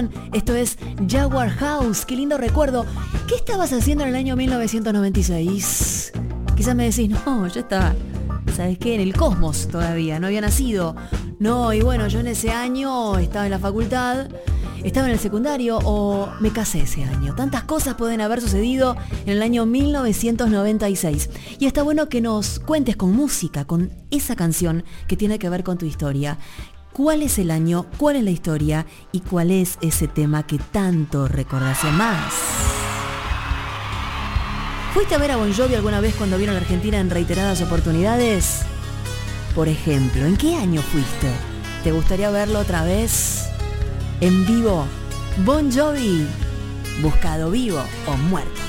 Esto es Jaguar House, qué lindo recuerdo. ¿Qué estabas haciendo en el año 1996? Quizás me decís, no, yo estaba, ¿sabes qué? En el cosmos todavía, no había nacido. No, y bueno, yo en ese año estaba en la facultad, estaba en el secundario o me casé ese año. Tantas cosas pueden haber sucedido en el año 1996. Y está bueno que nos cuentes con música, con esa canción que tiene que ver con tu historia. ¿Cuál es el año? ¿Cuál es la historia? ¿Y cuál es ese tema que tanto recordás más? ¿Fuiste a ver a Bon Jovi alguna vez cuando vino a la Argentina en reiteradas oportunidades? Por ejemplo, ¿en qué año fuiste? ¿Te gustaría verlo otra vez? En vivo, Bon Jovi, buscado vivo o muerto.